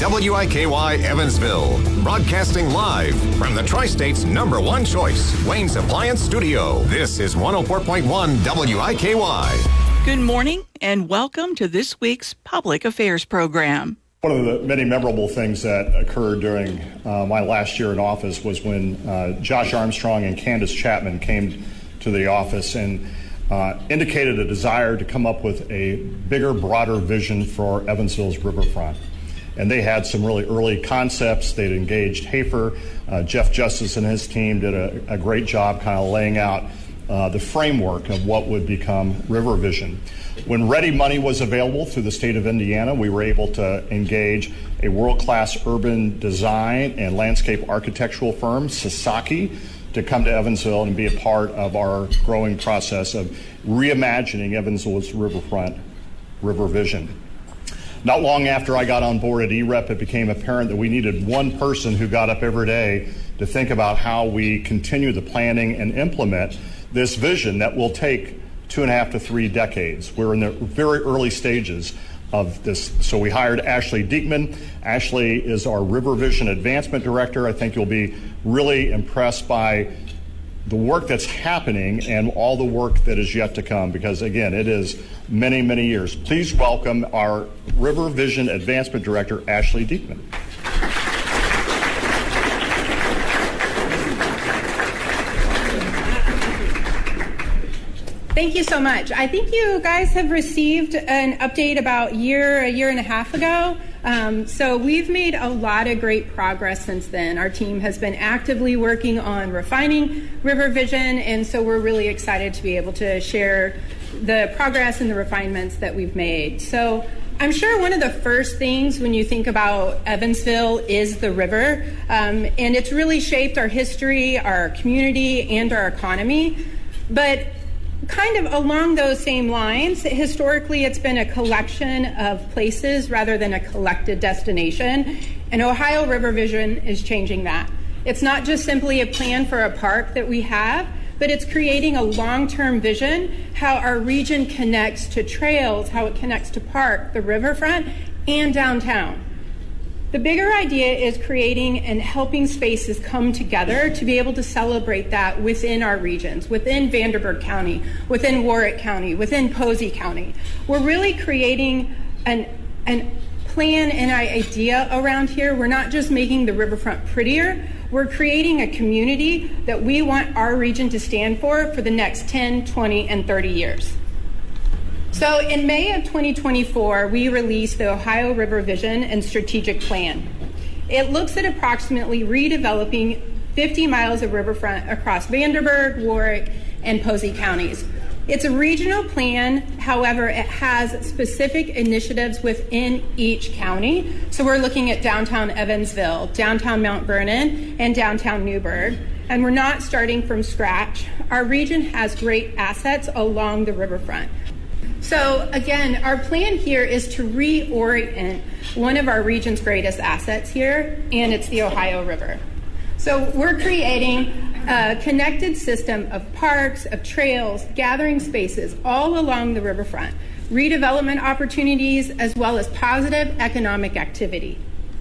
WIKY Evansville, broadcasting live from the Tri-State's #1 choice, Wayne's Appliance Studio. This is 104.1 WIKY. Good morning and welcome to this week's Public Affairs program. One of the many memorable things that occurred during my last year in office was when Josh Armstrong and Candace Chapman came to the office and indicated a desire to come up with a bigger, broader vision for Evansville's riverfront. And they had some really early concepts. They'd engaged Hafer. Jeff Justice and his team did a great job kind of laying out the framework of what would become River Vision. When ready money was available through the state of Indiana, we were able to engage a world-class urban design and landscape architectural firm, Sasaki, to come to Evansville and be a part of our growing process of reimagining Evansville's riverfront River Vision. Not long after I got on board at EREP, it became apparent that we needed one person who got up every day to think about how we continue the planning and implement this vision that will take 2.5 to 3 decades. We're in the very early stages of this. So we hired Ashley Diekman. Ashley is our River Vision Advancement Director. I think you'll be really impressed by the work that's happening and all the work that is yet to come, because again, it is many, many years. Please welcome our River Vision Advancement Director, Ashley Diekman. Thank you so much. I think you guys have received an update about a year and a half ago. So we've made a lot of great progress since then. Our team has been actively working on refining River Vision, and so we're really excited to be able to share the progress and the refinements that we've made. So I'm sure one of the first things when you think about Evansville is the river, and it's really shaped our history, our community, and our economy. But kind of along those same lines, historically it's been a collection of places rather than a collected destination, and Ohio River Vision is changing that. It's not just simply a plan for a park that we have, but it's creating a long-term vision, how our region connects to trails, how it connects to park, the riverfront, and downtown. The bigger idea is creating and helping spaces come together to be able to celebrate that within our regions, within Vanderburgh County, within Warwick County, within Posey County. We're really creating an plan and an idea around here. We're not just making the riverfront prettier, we're creating a community that we want our region to stand for the next 10, 20, and 30 years. So in May of 2024, we released the Ohio River Vision and Strategic Plan. It looks at approximately redeveloping 50 miles of riverfront across Vanderburgh, Warwick, and Posey counties. It's a regional plan, however, it has specific initiatives within each county. So we're looking at downtown Evansville, downtown Mount Vernon, and downtown Newburgh. And we're not starting from scratch. Our region has great assets along the riverfront. So again, our plan here is to reorient one of our region's greatest assets here, and it's the Ohio River. So we're creating a connected system of parks, of trails, gathering spaces all along the riverfront, redevelopment opportunities, as well as positive economic activity.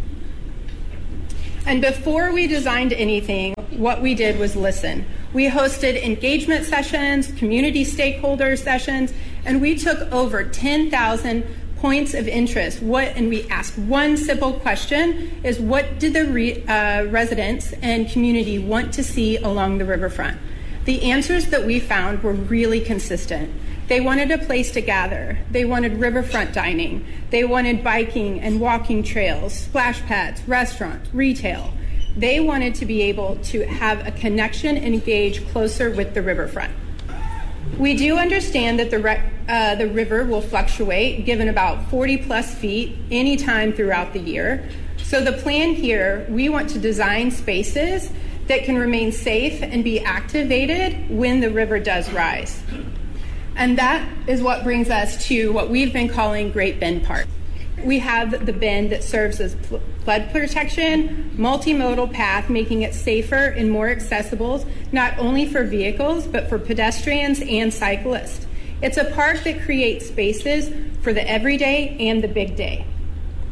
And before we designed anything, what we did was listen. We hosted engagement sessions, community stakeholder sessions, and we took over 10,000 points of interest. And we asked one simple question, is what did the residents and community want to see along the riverfront? The answers that we found were really consistent. They wanted a place to gather. They wanted riverfront dining. They wanted biking and walking trails, splash pads, restaurants, retail. They wanted to be able to have a connection and engage closer with the riverfront. We do understand that the river will fluctuate, given about 40 plus feet anytime throughout the year. So the plan here, we want to design spaces that can remain safe and be activated when the river does rise. And that is what brings us to what we've been calling Great Bend Park. We have the bend that serves as flood protection, multimodal path, making it safer and more accessible, not only for vehicles, but for pedestrians and cyclists. It's a park that creates spaces for the everyday and the big day.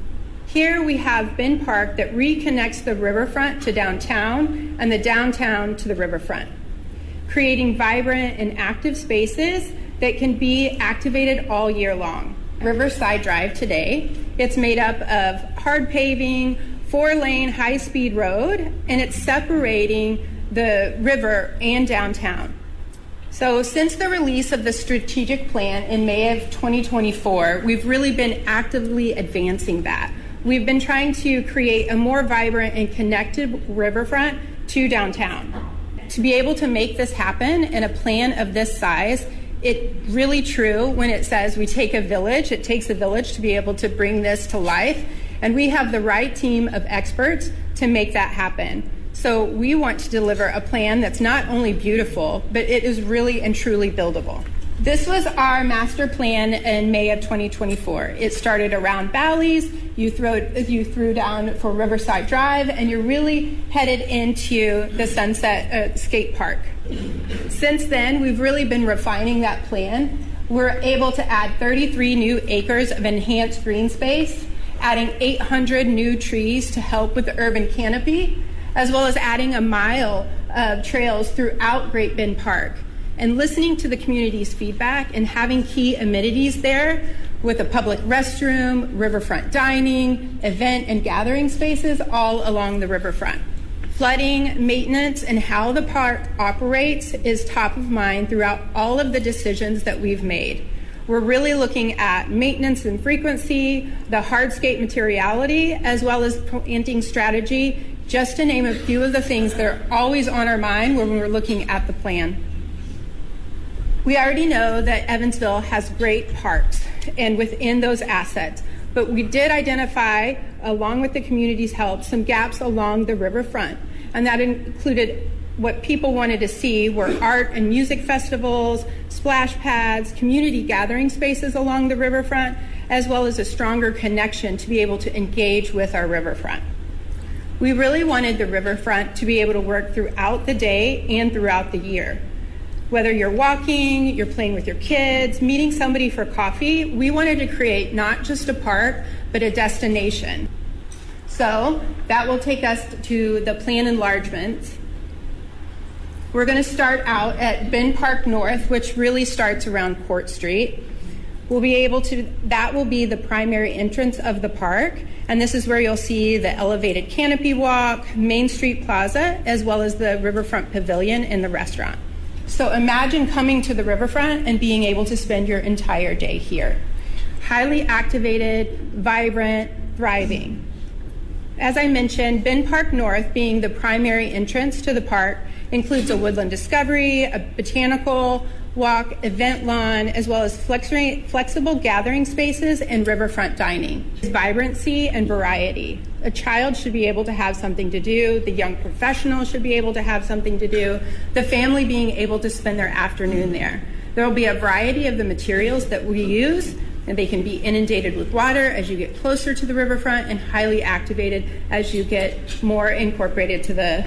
Here we have Bin Park that reconnects the riverfront to downtown and the downtown to the riverfront, creating vibrant and active spaces that can be activated all year long. Riverside Drive today, it's made up of hard paving, 4-lane high-speed road, and it's separating the river and downtown. So since the release of the strategic plan in May of 2024, we've really been actively advancing that. We've been trying to create a more vibrant and connected riverfront to downtown. To be able to make this happen in a plan of this size, it's really true when it says we take a village. It takes a village to be able to bring this to life, and we have the right team of experts to make that happen. So we want to deliver a plan that's not only beautiful, but it is really and truly buildable. This was our master plan in May of 2024. It started around Bally's, you threw down for Riverside Drive, and you're really headed into the Sunset Skate Park. Since then, we've really been refining that plan. We're able to add 33 new acres of enhanced green space, adding 800 new trees to help with the urban canopy, as well as adding a mile of trails throughout Great Bend Park. And listening to the community's feedback and having key amenities there with a public restroom, riverfront dining, event and gathering spaces all along the riverfront. Flooding, maintenance, and how the park operates is top of mind throughout all of the decisions that we've made. We're really looking at maintenance and frequency, the hardscape materiality, as well as planting strategy, just to name a few of the things that are always on our mind when we're looking at the plan. We already know that Evansville has great parks and within those assets, but we did identify, along with the community's help, some gaps along the riverfront, and that included what people wanted to see were art and music festivals, splash pads, community gathering spaces along the riverfront, as well as a stronger connection to be able to engage with our riverfront. We really wanted the riverfront to be able to work throughout the day and throughout the year. Whether you're walking, you're playing with your kids, meeting somebody for coffee, we wanted to create not just a park, but a destination. So that will take us to the plan enlargement. We're going to start out at Bin Park North, which really starts around Court Street. That will be the primary entrance of the park, and this is where you'll see the elevated canopy walk, Main Street Plaza, as well as the Riverfront Pavilion and the restaurant. So imagine coming to the riverfront and being able to spend your entire day here. Highly activated, vibrant, thriving. As I mentioned, Bin Park North, being the primary entrance to the park, includes a woodland discovery, a botanical walk, event lawn, as well as flexible gathering spaces and riverfront dining. Vibrancy and variety. A child should be able to have something to do. The young professional should be able to have something to do. The family being able to spend their afternoon there. There will be a variety of the materials that we use, and they can be inundated with water as you get closer to the riverfront and highly activated as you get more incorporated to the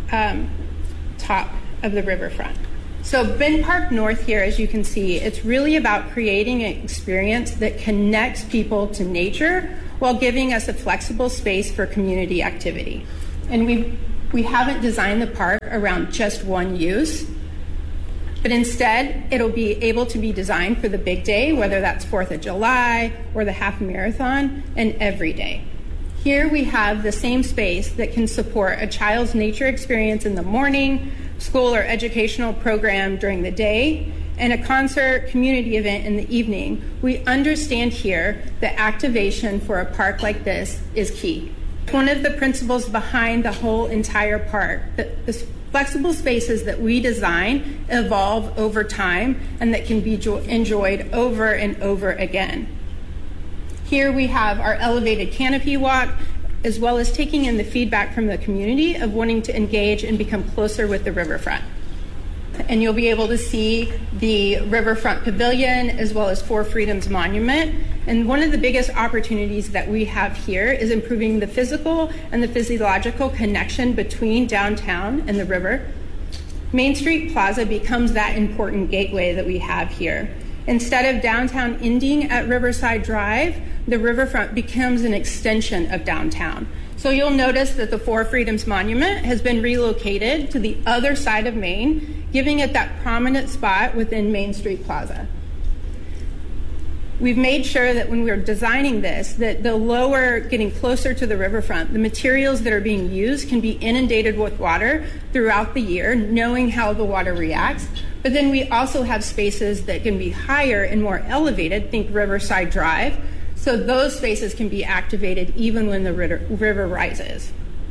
top of the riverfront. So Bin Park North here, as you can see, it's really about creating an experience that connects people to nature while giving us a flexible space for community activity. And we haven't designed the park around just one use, but instead it'll be able to be designed for the big day, whether that's 4th of July or the half marathon, and every day. Here we have the same space that can support a child's nature experience in the morning, school or educational program during the day, and a concert community event in the evening. We understand here that activation for a park like this is key. One of the principles behind the whole entire park, the flexible spaces that we design evolve over time and that can be enjoyed over and over again. Here we have our elevated canopy walk, as well as taking in the feedback from the community of wanting to engage and become closer with the riverfront. And you'll be able to see the Riverfront Pavilion as well as Four Freedoms Monument. And one of the biggest opportunities that we have here is improving the physical and the physiological connection between downtown and the river. Main Street Plaza becomes that important gateway that we have here. Instead of downtown ending at Riverside Drive, the riverfront becomes an extension of downtown. So you'll notice that the Four Freedoms Monument has been relocated to the other side of Main, giving it that prominent spot within Main Street Plaza. We've made sure that when we're designing this, that the lower, getting closer to the riverfront, the materials that are being used can be inundated with water throughout the year, knowing how the water reacts. But then we also have spaces that can be higher and more elevated, think Riverside Drive, so those spaces can be activated even when the river rises.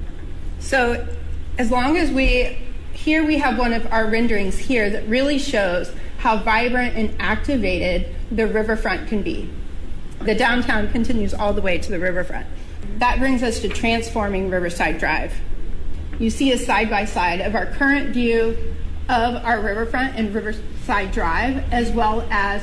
So as long as here we have one of our renderings here that really shows how vibrant and activated the riverfront can be. The downtown continues all the way to the riverfront. That brings us to transforming Riverside Drive. You see a side-by-side of our current view of our riverfront and Riverside Drive, as well as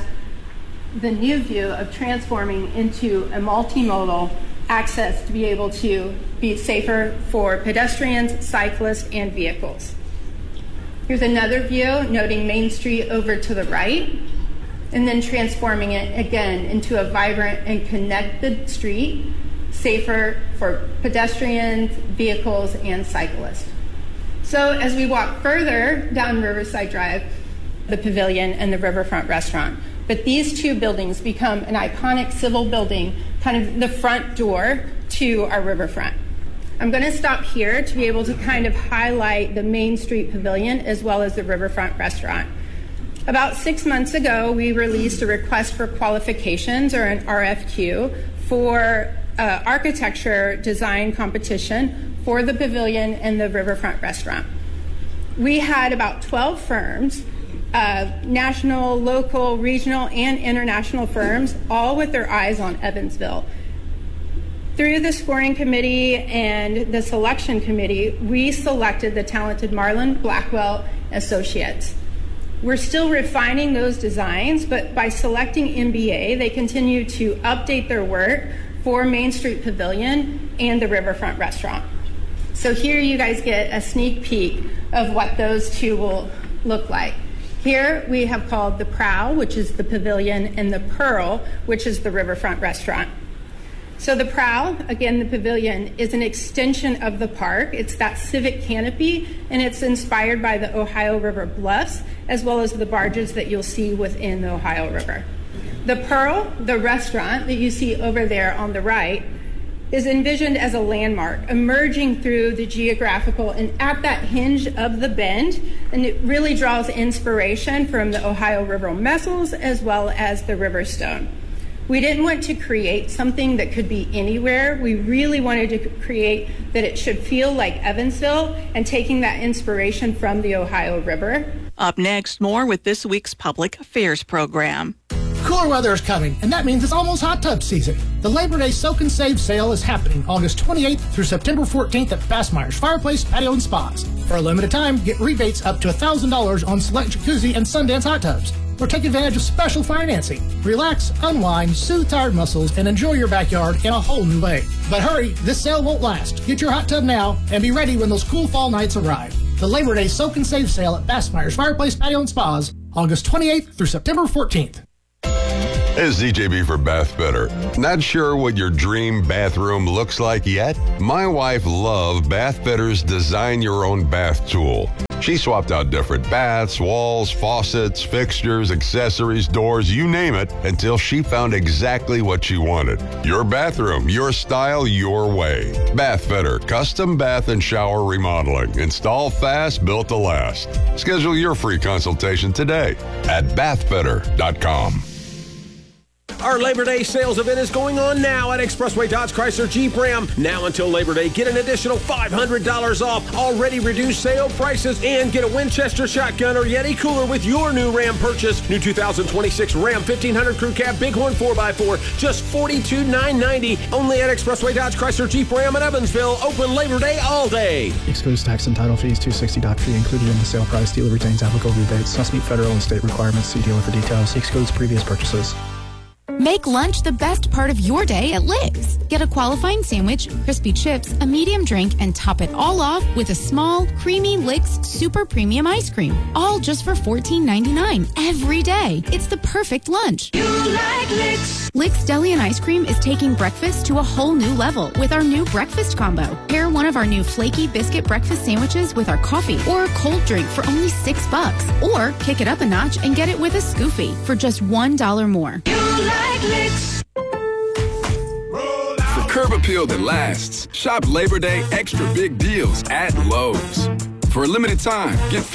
the new view of transforming into a multimodal access to be able to be safer for pedestrians, cyclists, and vehicles. Here's another view noting Main Street over to the right, and then transforming it again into a vibrant and connected street, safer for pedestrians, vehicles, and cyclists. So as we walk further down Riverside Drive, the Pavilion and the Riverfront Restaurant, but these two buildings become an iconic civil building, kind of the front door to our riverfront. I'm going to stop here to be able to kind of highlight the Main Street Pavilion as well as the Riverfront Restaurant. About 6 months ago, we released a request for qualifications, or an RFQ, for architecture design competition for the Pavilion and the Riverfront Restaurant. We had about 12 firms, national, local, regional, and international firms, all with their eyes on Evansville. Through the scoring committee and the selection committee, we selected the talented Marlon Blackwell Associates. We're still refining those designs, but by selecting MBA, they continue to update their work for Main Street Pavilion and the Riverfront Restaurant. So here you guys get a sneak peek of what those two will look like. Here we have called the Prow, which is the Pavilion, and the Pearl, which is the Riverfront Restaurant. So the Prow, again, the Pavilion, is an extension of the park. It's that civic canopy, and it's inspired by the Ohio River bluffs, as well as the barges that you'll see within the Ohio River. The Pearl, the restaurant that you see over there on the right, is envisioned as a landmark, emerging through the geographical and at that hinge of the bend, and it really draws inspiration from the Ohio River mussels as well as the river stone. We didn't want to create something that could be anywhere. We really wanted to create that it should feel like Evansville, and taking that inspiration from the Ohio River. Up next, more with this week's Public Affairs program. Cooler weather is coming, and that means it's almost hot tub season. The Labor Day Soak and Save sale is happening August 28th through September 14th at Bassmeyer's Fireplace, Patio, and Spas. For a limited time, get rebates up to $1,000 on select jacuzzi and Sundance hot tubs. Or take advantage of special financing. Relax, unwind, soothe tired muscles, and enjoy your backyard in a whole new way. But hurry, this sale won't last. Get your hot tub now and be ready when those cool fall nights arrive. The Labor Day Soak and Save sale at Bassmeyer's Fireplace, Patio, and Spas, August 28th through September 14th. It's DJB for Bath Better. Not sure what your dream bathroom looks like yet? My wife loved Bath Better's Design Your Own Bath tool. She swapped out different baths, walls, faucets, fixtures, accessories, doors, you name it, until she found exactly what she wanted. Your bathroom, your style, your way. Bath Better, custom bath and shower remodeling. Install fast, built to last. Schedule your free consultation today at bathbetter.com. Our Labor Day sales event is going on now at Expressway Dodge Chrysler Jeep Ram. Now until Labor Day, get an additional $500 off already reduced sale prices and get a Winchester shotgun or Yeti cooler with your new Ram purchase. New 2026 Ram 1500 Crew Cab Bighorn 4x4, just $42,990. Only at Expressway Dodge Chrysler Jeep Ram in Evansville. Open Labor Day all day. Excludes tax and title fees. $260 fee included in the sale price. Dealer retains applicable rebates. Must meet federal and state requirements. See dealer for details. Excludes previous purchases. Make lunch the best part of your day at Licks. Get a qualifying sandwich, crispy chips, a medium drink, and top it all off with a small, creamy Licks Super Premium ice cream. All just for $14.99 every day. It's the perfect lunch. You like Licks. Licks Deli and Ice Cream is taking breakfast to a whole new level with our new breakfast combo. Pair one of our new flaky biscuit breakfast sandwiches with our coffee or a cold drink for only $6. Or kick it up a notch and get it with a Scoofy for just $1 more. You like Licks. For curb appeal that lasts, shop Labor Day extra big deals at Lowe's. For a limited time, get